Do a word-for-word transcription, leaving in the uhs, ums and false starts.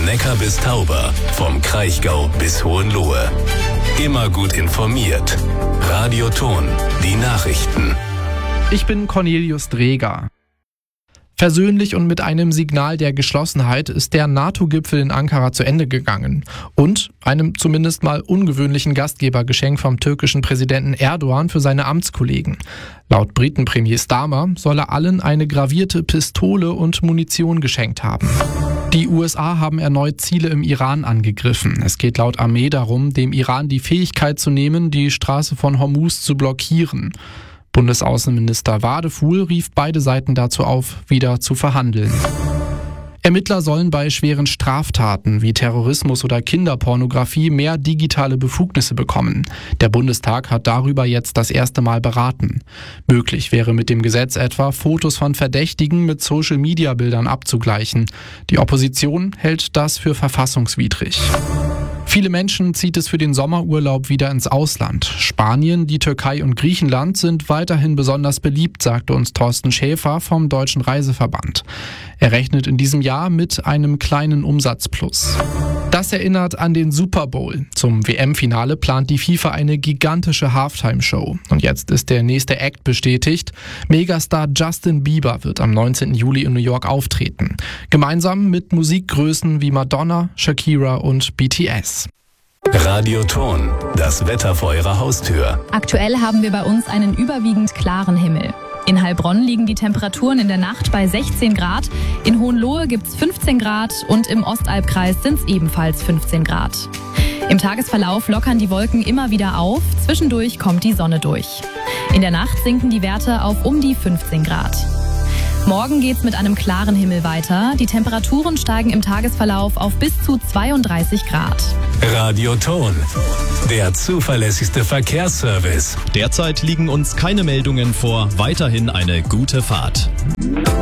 Neckar bis Tauber, vom Kraichgau bis Hohenlohe. Immer gut informiert. Radio Thon, die Nachrichten. Ich bin Cornelius Dreger. Versöhnlich und mit einem Signal der Geschlossenheit ist der NATO-Gipfel in Ankara zu Ende gegangen. Und einem zumindest mal ungewöhnlichen Gastgebergeschenk vom türkischen Präsidenten Erdogan für seine Amtskollegen. Laut Briten-Premier Starmer soll er allen eine gravierte Pistole und Munition geschenkt haben. Die U S A haben erneut Ziele im Iran angegriffen. Es geht laut Armee darum, dem Iran die Fähigkeit zu nehmen, die Straße von Hormuz zu blockieren. Bundesaußenminister Wadefuhl rief beide Seiten dazu auf, wieder zu verhandeln. Ermittler sollen bei schweren Straftaten wie Terrorismus oder Kinderpornografie mehr digitale Befugnisse bekommen. Der Bundestag hat darüber jetzt das erste Mal beraten. Möglich wäre mit dem Gesetz etwa, Fotos von Verdächtigen mit Social-Media-Bildern abzugleichen. Die Opposition hält das für verfassungswidrig. Viele Menschen zieht es für den Sommerurlaub wieder ins Ausland. Spanien, die Türkei und Griechenland sind weiterhin besonders beliebt, sagte uns Thorsten Schäfer vom Deutschen Reiseverband. Er rechnet in diesem Jahr mit einem kleinen Umsatzplus. Das erinnert an den Super Bowl. Zum W M-Finale plant die FIFA eine gigantische Halftime-Show. Und jetzt ist der nächste Act bestätigt. Megastar Justin Bieber wird am neunzehnten Juli in New York auftreten. Gemeinsam mit Musikgrößen wie Madonna, Shakira und B T S. Radio Thon, das Wetter vor Ihrer Haustür. Aktuell haben wir bei uns einen überwiegend klaren Himmel. In Heilbronn liegen die Temperaturen in der Nacht bei sechzehn Grad, in Hohenlohe gibt's fünfzehn Grad und im Ostalbkreis sind's ebenfalls fünfzehn Grad. Im Tagesverlauf lockern die Wolken immer wieder auf, zwischendurch kommt die Sonne durch. In der Nacht sinken die Werte auf um die fünfzehn Grad. Morgen geht's mit einem klaren Himmel weiter. Die Temperaturen steigen im Tagesverlauf auf bis zu zweiunddreißig Grad. Radio Thon, der zuverlässigste Verkehrsservice. Derzeit liegen uns keine Meldungen vor. Weiterhin eine gute Fahrt.